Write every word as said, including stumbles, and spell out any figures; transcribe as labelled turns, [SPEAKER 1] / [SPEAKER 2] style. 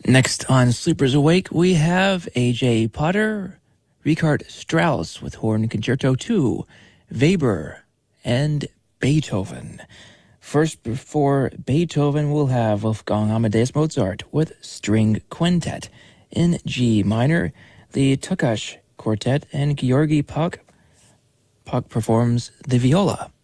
[SPEAKER 1] Next on Sleepers Awake, we have A J Potter, Richard Strauss with Horn Concerto two, Weber, and Beethoven. First, before Beethoven, we'll have Wolfgang Amadeus Mozart with String Quintet in G minor, the Tukash Quartet, and Georgi Pak. Pak performs the viola.